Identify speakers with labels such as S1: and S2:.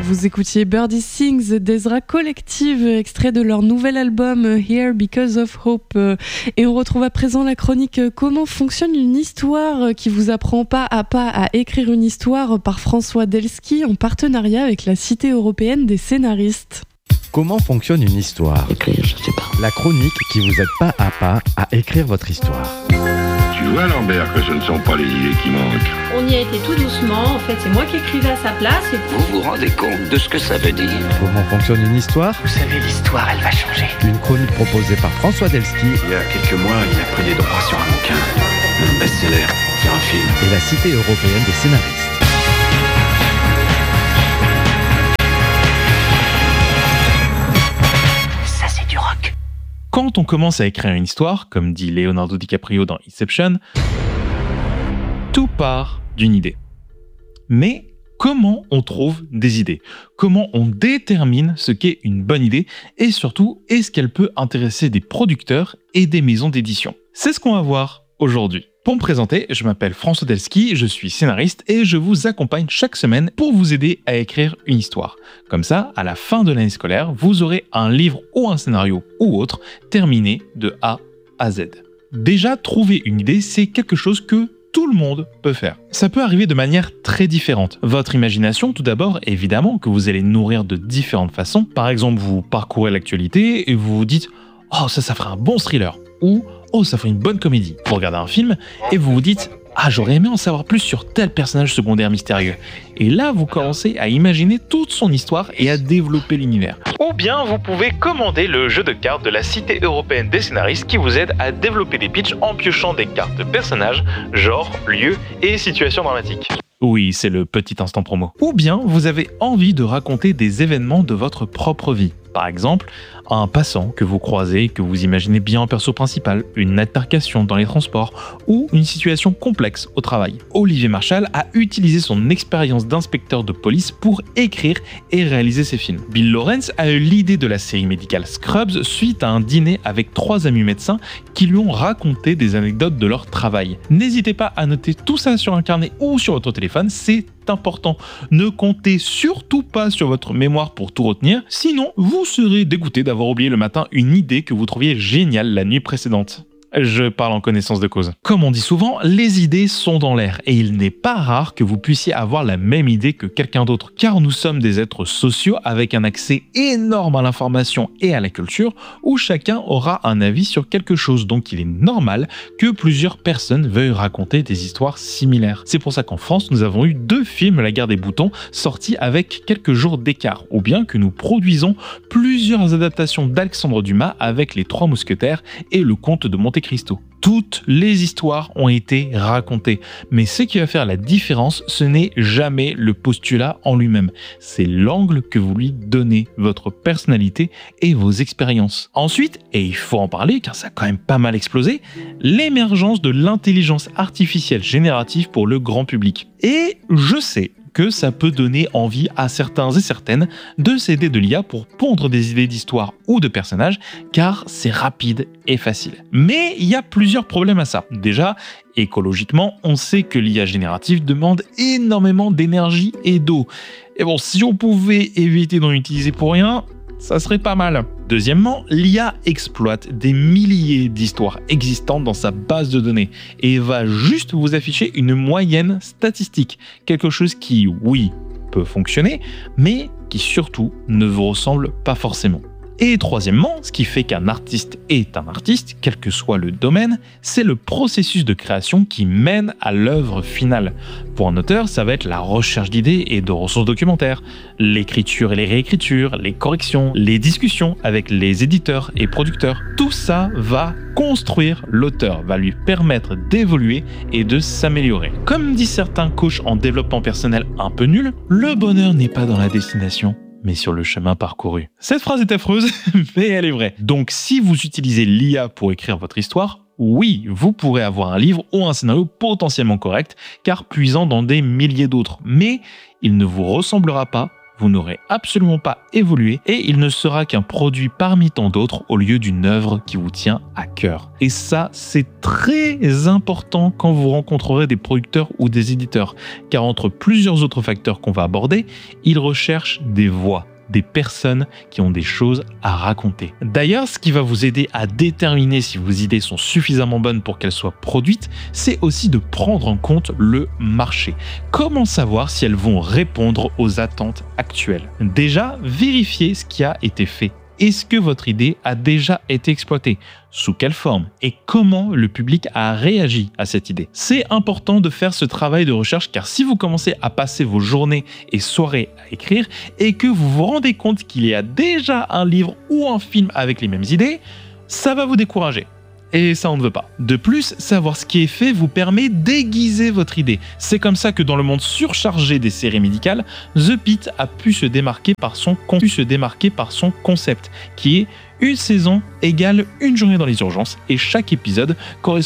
S1: Vous écoutiez Birdie Sings d'Ezra Collective, extrait de leur nouvel album Here Because of Hope. Et on retrouve à présent la chronique Comment fonctionne une histoire, qui vous apprend pas à écrire une histoire, par François Delski en partenariat avec la Cité européenne des scénaristes.
S2: Comment fonctionne une histoire ?
S3: Écrire, je sais pas.
S2: La chronique qui vous aide pas à écrire votre histoire.
S4: Tu vois, Lambert, que ce ne sont pas les idées qui manquent.
S5: On y a été tout doucement, en fait c'est moi qui écrivais à sa place. Et...
S3: Vous vous rendez compte de ce que ça veut dire ?
S2: Comment fonctionne une histoire ?
S6: Vous savez, l'histoire, elle va changer.
S2: Une chronique proposée par François Delski.
S7: Il y a quelques mois, il a pris des droits sur un bouquin, un best-seller, pour faire un film.
S2: Et la Cité européenne des scénaristes.
S8: Quand on commence à écrire une histoire, comme dit Leonardo DiCaprio dans Inception, tout part d'une idée. Mais comment on trouve des idées ? Comment on détermine ce qu'est une bonne idée ? Et surtout, est-ce qu'elle peut intéresser des producteurs et des maisons d'édition ? C'est ce qu'on va voir aujourd'hui. Pour me présenter, je m'appelle François Delski, je suis scénariste et je vous accompagne chaque semaine pour vous aider à écrire une histoire. Comme ça, à la fin de l'année scolaire, vous aurez un livre ou un scénario ou autre terminé de A à Z. Déjà, trouver une idée, c'est quelque chose que tout le monde peut faire. Ça peut arriver de manière très différente. Votre imagination, tout d'abord, évidemment, que vous allez nourrir de différentes façons. Par exemple, vous parcourez l'actualité et vous vous dites « Oh, ça ferait un bon thriller » ou « Oh, ça ferait une bonne comédie ». Vous regardez un film et vous vous dites « Ah, j'aurais aimé en savoir plus sur tel personnage secondaire mystérieux ». Et là, vous commencez à imaginer toute son histoire et à développer l'univers. Ou bien, vous pouvez commander le jeu de cartes de la Cité européenne des scénaristes qui vous aide à développer des pitchs en piochant des cartes de personnages, genre, lieux et situations dramatiques. Oui, c'est le petit instant promo. Ou bien, vous avez envie de raconter des événements de votre propre vie. Par exemple, un passant que vous croisez, que vous imaginez bien en perso principal, une altercation dans les transports ou une situation complexe au travail. Olivier Marchal a utilisé son expérience d'inspecteur de police pour écrire et réaliser ses films. Bill Lawrence a eu l'idée de la série médicale Scrubs suite à un dîner avec 3 amis médecins qui lui ont raconté des anecdotes de leur travail. N'hésitez pas à noter tout ça sur un carnet ou sur votre téléphone, c'est important. Ne comptez surtout pas sur votre mémoire pour tout retenir, sinon vous serez dégoûté d'avoir oublié le matin une idée que vous trouviez géniale la nuit précédente. Je parle en connaissance de cause. Comme on dit souvent, les idées sont dans l'air et il n'est pas rare que vous puissiez avoir la même idée que quelqu'un d'autre, car nous sommes des êtres sociaux avec un accès énorme à l'information et à la culture où chacun aura un avis sur quelque chose, donc il est normal que plusieurs personnes veuillent raconter des histoires similaires. C'est pour ça qu'en France, nous avons eu 2 films La Guerre des Boutons sortis avec quelques jours d'écart, ou bien que nous produisons plusieurs adaptations d'Alexandre Dumas avec Les Trois Mousquetaires et Le Comte de Monte Cristo. Toutes les histoires ont été racontées, mais ce qui va faire la différence, ce n'est jamais le postulat en lui-même, c'est l'angle que vous lui donnez, votre personnalité et vos expériences. Ensuite, et il faut en parler car ça a quand même pas mal explosé, l'émergence de l'intelligence artificielle générative pour le grand public. Et je sais que ça peut donner envie à certains et certaines de s'aider de l'IA pour pondre des idées d'histoire ou de personnages, car c'est rapide et facile. Mais il y a plusieurs problèmes à ça. Déjà, écologiquement, on sait que l'IA générative demande énormément d'énergie et d'eau. Et bon, si on pouvait éviter d'en utiliser pour rien, ça serait pas mal. Deuxièmement, l'IA exploite des milliers d'histoires existantes dans sa base de données et va juste vous afficher une moyenne statistique. Quelque chose qui, oui, peut fonctionner, mais qui surtout ne vous ressemble pas forcément. Et troisièmement, ce qui fait qu'un artiste est un artiste, quel que soit le domaine, c'est le processus de création qui mène à l'œuvre finale. Pour un auteur, ça va être la recherche d'idées et de ressources documentaires, l'écriture et les réécritures, les corrections, les discussions avec les éditeurs et producteurs. Tout ça va construire l'auteur, va lui permettre d'évoluer et de s'améliorer. Comme disent certains coachs en développement personnel un peu nuls, le bonheur n'est pas dans la destination, mais sur le chemin parcouru. Cette phrase est affreuse, mais elle est vraie. Donc si vous utilisez l'IA pour écrire votre histoire, oui, vous pourrez avoir un livre ou un scénario potentiellement correct, car puisant dans des milliers d'autres, mais il ne vous ressemblera pas vous n'aurez absolument pas évolué et il ne sera qu'un produit parmi tant d'autres au lieu d'une œuvre qui vous tient à cœur. Et ça, c'est très important quand vous rencontrerez des producteurs ou des éditeurs, car entre plusieurs autres facteurs qu'on va aborder, ils recherchent des voix, des personnes qui ont des choses à raconter. D'ailleurs, ce qui va vous aider à déterminer si vos idées sont suffisamment bonnes pour qu'elles soient produites, c'est aussi de prendre en compte le marché. Comment savoir si elles vont répondre aux attentes actuelles? Déjà, vérifiez ce qui a été fait. Est-ce que votre idée a déjà été exploitée? Sous quelle forme? Et comment le public a réagi à cette idée? C'est important de faire ce travail de recherche car si vous commencez à passer vos journées et soirées à écrire et que vous vous rendez compte qu'il y a déjà un livre ou un film avec les mêmes idées, ça va vous décourager. Et ça, on ne veut pas. De plus, savoir ce qui est fait vous permet d'aiguiser votre idée. C'est comme ça que dans le monde surchargé des séries médicales, The Pitt a pu se démarquer par son concept, qui est une saison égale une journée dans les urgences, et chaque épisode correspond